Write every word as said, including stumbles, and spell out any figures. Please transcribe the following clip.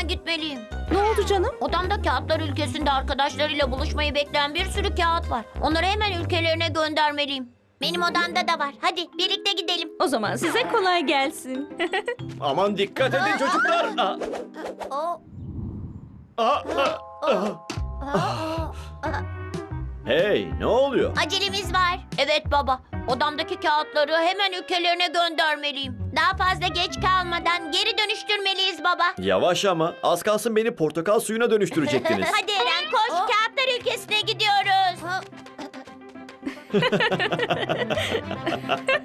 hemen gitmeliyim. Ne oldu canım? Odamda kağıtlar ülkesinde arkadaşlarıyla buluşmayı bekleyen bir sürü kağıt var. Onları hemen ülkelerine göndermeliyim. Benim odamda da var. Hadi birlikte gidelim. O zaman size kolay gelsin. Aman dikkat edin çocuklar. Aa, O, aa, aa, aa. Hey, ne oluyor? acelemiz var. Evet baba. Odamdaki kağıtları hemen ülkelerine göndermeliyim. Daha fazla geç kalmadan geri dönüştürmeliyiz baba. Yavaş ama. Az kalsın beni portakal suyuna dönüştürecektiniz. Hadi Eren koş. Kağıtlar ülkesine gidiyoruz.